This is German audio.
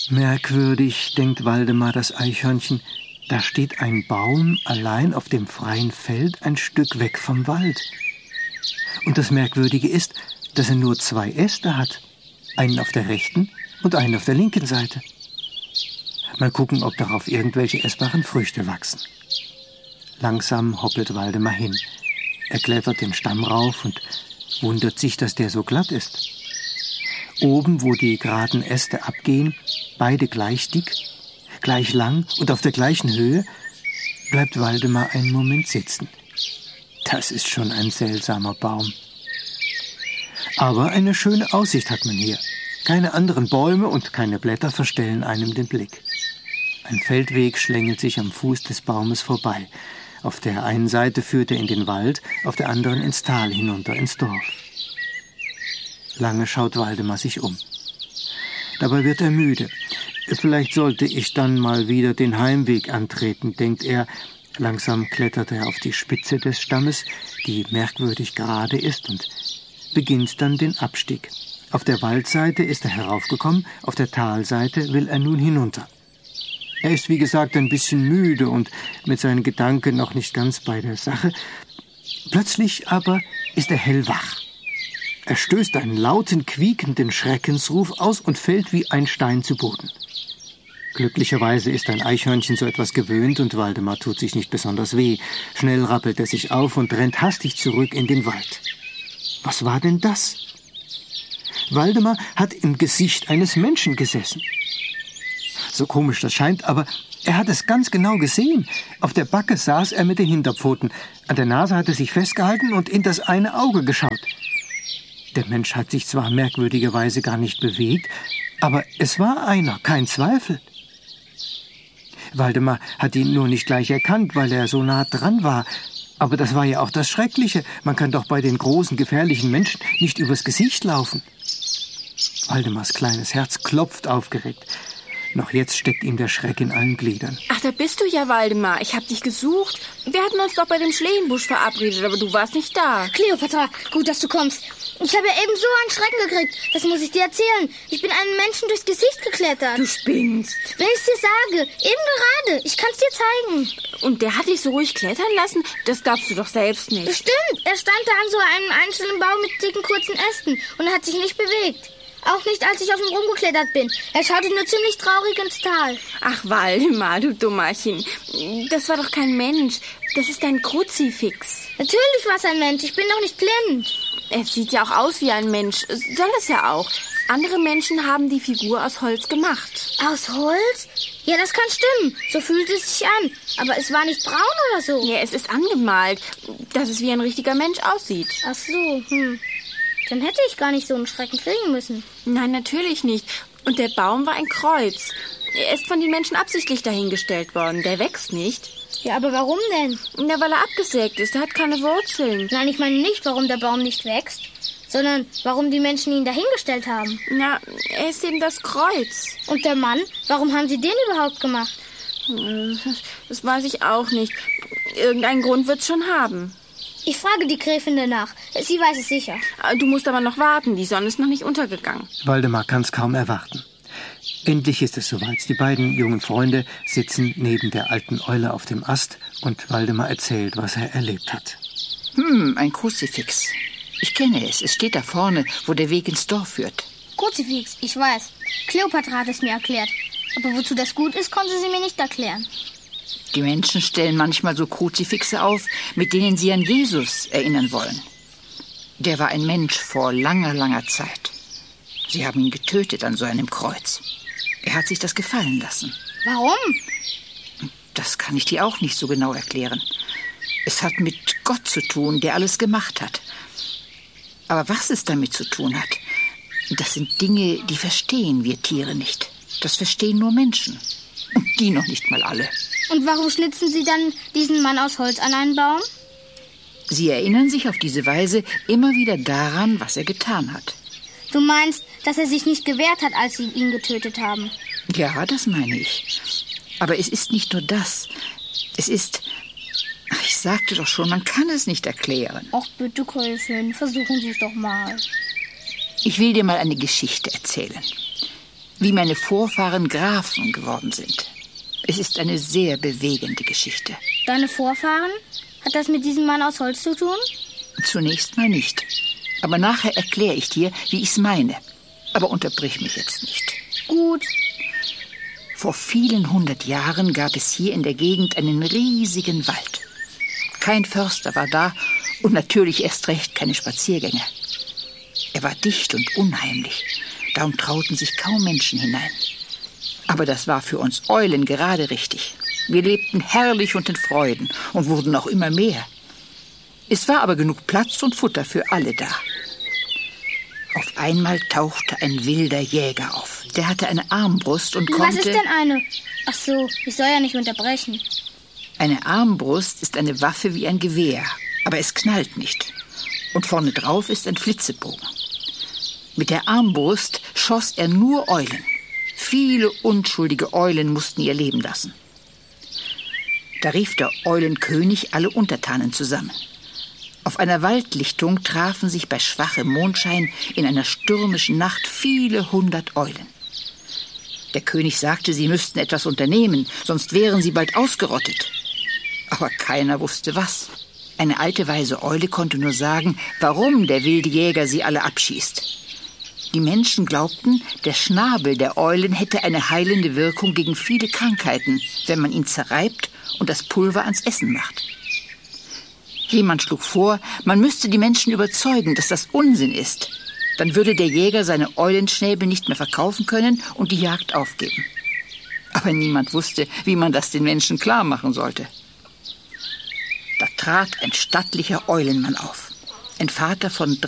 Merkwürdig, denkt Waldemar das Eichhörnchen, da steht ein Baum allein auf dem freien Feld ein Stück weg vom Wald. Und das Merkwürdige ist, dass er nur 2 Äste hat, einen auf der rechten und einen auf der linken Seite. Mal gucken, ob darauf irgendwelche essbaren Früchte wachsen. Langsam hoppelt Waldemar hin. Er klettert den Stamm rauf und wundert sich, dass der so glatt ist. Oben, wo die geraden Äste abgehen, beide gleich dick, gleich lang und auf der gleichen Höhe, bleibt Waldemar einen Moment sitzen. Das ist schon ein seltsamer Baum. Aber eine schöne Aussicht hat man hier. Keine anderen Bäume und keine Blätter verstellen einem den Blick. Ein Feldweg schlängelt sich am Fuß des Baumes vorbei. Auf der einen Seite führt er in den Wald, auf der anderen ins Tal hinunter, ins Dorf. Lange schaut Waldemar sich um. Dabei wird er müde. Vielleicht sollte ich dann mal wieder den Heimweg antreten, denkt er. Langsam klettert er auf die Spitze des Stammes, die merkwürdig gerade ist, und beginnt dann den Abstieg. Auf der Waldseite ist er heraufgekommen, auf der Talseite will er nun hinunter. Er ist, wie gesagt, ein bisschen müde und mit seinen Gedanken noch nicht ganz bei der Sache. Plötzlich aber ist er hellwach. Er stößt einen lauten, quiekenden Schreckensruf aus und fällt wie ein Stein zu Boden. Glücklicherweise ist ein Eichhörnchen so etwas gewöhnt und Waldemar tut sich nicht besonders weh. Schnell rappelt er sich auf und rennt hastig zurück in den Wald. Was war denn das? Waldemar hat im Gesicht eines Menschen gesessen. So komisch das scheint, aber er hat es ganz genau gesehen. Auf der Backe saß er mit den Hinterpfoten. An der Nase hat er sich festgehalten und in das eine Auge geschaut. Der Mensch hat sich zwar merkwürdigerweise gar nicht bewegt, aber es war einer, kein Zweifel. Waldemar hat ihn nur nicht gleich erkannt, weil er so nah dran war. Aber das war ja auch das Schreckliche. Man kann doch bei den großen, gefährlichen Menschen nicht übers Gesicht laufen. Waldemars kleines Herz klopft aufgeregt. Noch jetzt steckt ihm der Schreck in allen Gliedern. Ach, da bist du ja, Waldemar. Ich hab dich gesucht. Wir hatten uns doch bei dem Schlehenbusch verabredet, aber du warst nicht da. Kleopatra, gut, dass du kommst. Ich habe ja eben so einen Schrecken gekriegt. Das muss ich dir erzählen. Ich bin einem Menschen durchs Gesicht geklettert. Du spinnst. Wenn ich es dir sage, eben gerade. Ich kann es dir zeigen. Und der hat dich so ruhig klettern lassen? Das glaubst du doch selbst nicht. Bestimmt. Er stand da an so einem einzelnen Baum mit dicken, kurzen Ästen und er hat sich nicht bewegt. Auch nicht, als ich auf ihm rumgeklettert bin. Er schaute nur ziemlich traurig ins Tal. Ach, Waldemar, du Dummerchen. Das war doch kein Mensch. Das ist ein Kruzifix. Natürlich war es ein Mensch. Ich bin doch nicht blind. Es sieht ja auch aus wie ein Mensch. Soll es ja auch. Andere Menschen haben die Figur aus Holz gemacht. Aus Holz? Ja, das kann stimmen. So fühlt es sich an. Aber es war nicht braun oder so. Ja, es ist angemalt, dass es wie ein richtiger Mensch aussieht. Ach so, Dann hätte ich gar nicht so einen Schrecken kriegen müssen. Nein, natürlich nicht. Und der Baum war ein Kreuz. Er ist von den Menschen absichtlich dahingestellt worden. Der wächst nicht. Ja, aber warum denn? Na, weil er abgesägt ist. Er hat keine Wurzeln. Nein, ich meine nicht, warum der Baum nicht wächst, sondern warum die Menschen ihn dahingestellt haben. Na, er ist eben das Kreuz. Und der Mann? Warum haben sie den überhaupt gemacht? Das weiß ich auch nicht. Irgendeinen Grund wird's schon haben. Ich frage die Gräfin danach. Sie weiß es sicher. Du musst aber noch warten. Die Sonne ist noch nicht untergegangen. Waldemar kann es kaum erwarten. Endlich ist es soweit. Die beiden jungen Freunde sitzen neben der alten Eule auf dem Ast und Waldemar erzählt, was er erlebt hat. Ein Kruzifix. Ich kenne es. Es steht da vorne, wo der Weg ins Dorf führt. Kruzifix, ich weiß. Kleopatra hat es mir erklärt. Aber wozu das gut ist, konnte sie mir nicht erklären. Die Menschen stellen manchmal so Kruzifixe auf, mit denen sie an Jesus erinnern wollen. Der war ein Mensch vor langer, langer Zeit. Sie haben ihn getötet an so einem Kreuz. Er hat sich das gefallen lassen. Warum? Das kann ich dir auch nicht so genau erklären. Es hat mit Gott zu tun, der alles gemacht hat. Aber was es damit zu tun hat, das sind Dinge, die verstehen wir Tiere nicht. Das verstehen nur Menschen. Und die noch nicht mal alle. Und warum schnitzen Sie dann diesen Mann aus Holz an einen Baum? Sie erinnern sich auf diese Weise immer wieder daran, was er getan hat. Du meinst, dass er sich nicht gewehrt hat, als Sie ihn getötet haben? Ja, das meine ich. Aber es ist nicht nur das. Es ist... Ich sagte doch schon, man kann es nicht erklären. Ach bitte, Gräfin, versuchen Sie es doch mal. Ich will dir mal eine Geschichte erzählen. wie meine Vorfahren Grafen geworden sind. Es ist eine sehr bewegende Geschichte. Deine Vorfahren? Hat das mit diesem Mann aus Holz zu tun? Zunächst mal nicht. Aber nachher erkläre ich dir, wie ich es meine. Aber unterbrich mich jetzt nicht. Gut. Vor vielen 100 Jahren gab es hier in der Gegend einen riesigen Wald. Kein Förster war da und natürlich erst recht keine Spaziergänger. Er war dicht und unheimlich. Darum trauten sich kaum Menschen hinein. Aber das war für uns Eulen gerade richtig. Wir lebten herrlich und in Freuden und wurden auch immer mehr. Es war aber genug Platz und Futter für alle da. Auf einmal tauchte ein wilder Jäger auf. Der hatte eine Armbrust und konnte... Was ist denn eine? Ach so, ich soll ja nicht unterbrechen. Eine Armbrust ist eine Waffe wie ein Gewehr, aber es knallt nicht. Und vorne drauf ist ein Flitzebogen. Mit der Armbrust schoss er nur Eulen. Viele unschuldige Eulen mussten ihr Leben lassen. Da rief der Eulenkönig alle Untertanen zusammen. Auf einer Waldlichtung trafen sich bei schwachem Mondschein in einer stürmischen Nacht viele 100 Eulen. Der König sagte, sie müssten etwas unternehmen, sonst wären sie bald ausgerottet. Aber keiner wusste was. Eine alte weise Eule konnte nur sagen, warum der wilde Jäger sie alle abschießt. Die Menschen glaubten, der Schnabel der Eulen hätte eine heilende Wirkung gegen viele Krankheiten, wenn man ihn zerreibt und das Pulver ans Essen macht. Jemand schlug vor, man müsste die Menschen überzeugen, dass das Unsinn ist. Dann würde der Jäger seine Eulenschnäbel nicht mehr verkaufen können und die Jagd aufgeben. Aber niemand wusste, wie man das den Menschen klar machen sollte. Da trat ein stattlicher Eulenmann auf. Ein Vater von